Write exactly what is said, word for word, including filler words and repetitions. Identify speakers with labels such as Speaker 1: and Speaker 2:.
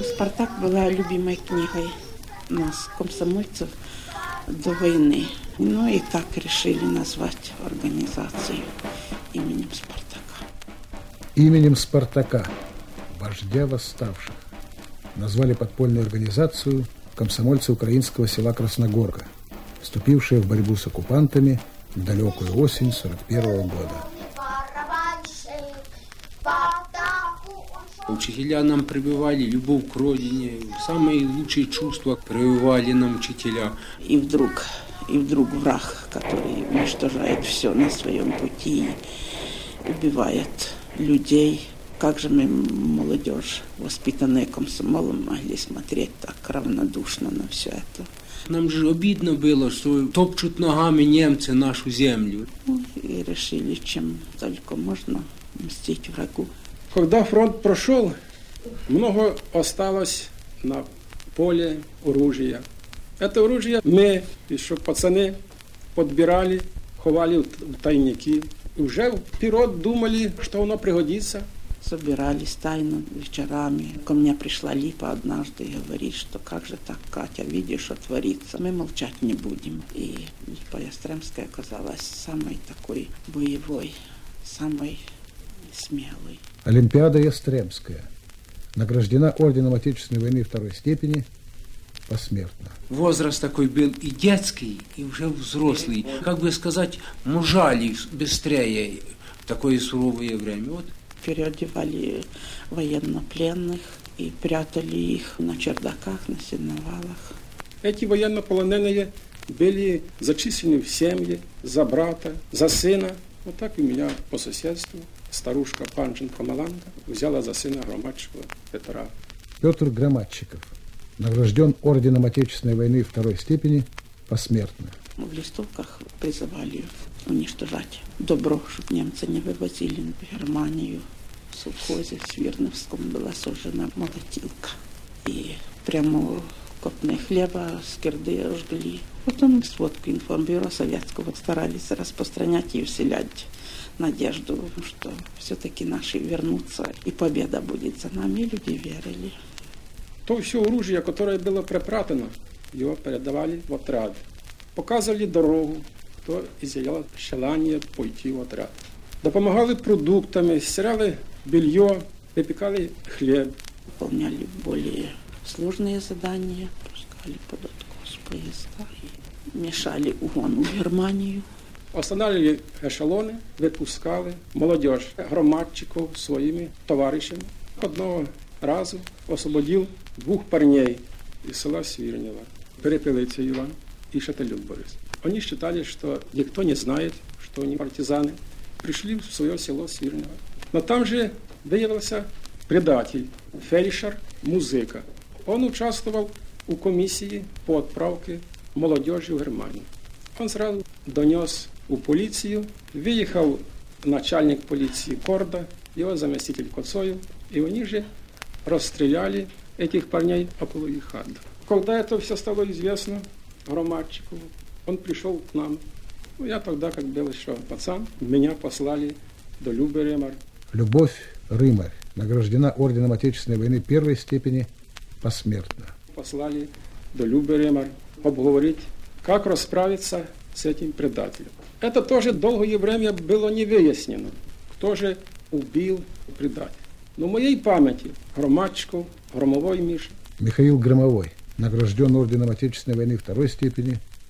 Speaker 1: «Спартак» была любимой книгой нас, комсомольцев, до войны. Ну и так решили назвать организацию именем Спартака.
Speaker 2: Именем Спартака, вождя восставших, назвали подпольную организацию комсомольцы украинского села Красногорка, вступившие в борьбу с оккупантами в далекую осень сорок первого года.
Speaker 3: Учителя нам прививали любовь к родине, самые лучшие чувства прививали нам учителя.
Speaker 1: И вдруг, и вдруг враг, который уничтожает все на своем пути, убивает людей. Как же мы, молодежь, воспитанная комсомолом, могли смотреть так равнодушно на все это?
Speaker 3: Нам же обидно было, что топчут ногами немцы нашу землю.
Speaker 1: Ну, и решили, чем только можно мстить врагу.
Speaker 4: Когда фронт прошел, много осталось на поле оружия. Это оружие мы, еще пацаны, подбирали, ховали в тайники. И уже вперед думали, что оно пригодится.
Speaker 1: Собирались тайно вечерами. Ко мне пришла Липа однажды и говорит, что как же так, Катя, видишь, что творится. Мы молчать не будем. И Липа Ястремская оказалась самой такой боевой, самой смелой.
Speaker 2: Олимпиада Ястремская награждена орденом Отечественной войны второй степени посмертно.
Speaker 3: Возраст такой был и детский, и уже взрослый. Как бы сказать, мужали быстрее в такое суровое время. Вот.
Speaker 1: Переодевали военнопленных и прятали их на чердаках, на сеновалах.
Speaker 4: Эти военнополоненные были зачислены в семьи за брата, за сына. Вот так у меня по соседству старушка Панченко-Маланка взяла за сына Громадчикова Петра.
Speaker 2: Петр Громадчиков награжден орденом Отечественной войны второй степени посмертно.
Speaker 1: В листовках призывали уничтожать добро, чтобы немцы не вывозили в Германию. В совхозе в Свирновском была сожжена молотилка. И прямо копны хлеба с кирды жгли. Потом сводку информбюро советского старались распространять и вселять надежду, что все-таки наши вернутся, и победа будет за нами. Люди верили.
Speaker 4: То все оружие, которое было припрятано, его передавали в отряд. Показывали дорогу, кто изъявлял желание пойти в отряд. Допомагали продуктами, стирали белье, выпекали хлеб.
Speaker 1: Выполняли более сложные задания, пускали под откос поезда и мешали угону в Германию.
Speaker 4: Останавливали эшелоны, выпускали молодежь, громадчиков своими товарищами. Одного разу освободил двух парней из села Свирнево, Перепелица Иван и Шателюк Борис. Они считали, что никто не знает, что они партизаны. Пришли в свое село Свирнево. Но там же выявился предатель, фельдшер Музыка. Он участвовал у комиссии по отправке молодежи в Германию. Он сразу донес у полицию, выехал начальник полиции Корда, его заместитель Коцоев, и они же расстреляли этих парней около их хат. Когда это все стало известно Громадчикову, он пришел к нам. Ну, я тогда, как был еще пацан, меня послали до Любы Ремар.
Speaker 2: Любовь Рымарь награждена орденом Отечественной войны первой степени посмертно.
Speaker 4: Послали до Любы Ремар обговорить, как расправиться с этим предателем. Это тоже долгое время было не выяснено, кто же убил предателя. Но в моей памяти Громадчиков, Громовой Миша.
Speaker 2: Михаил Громовой награжден орденом Отечественной войны второй степени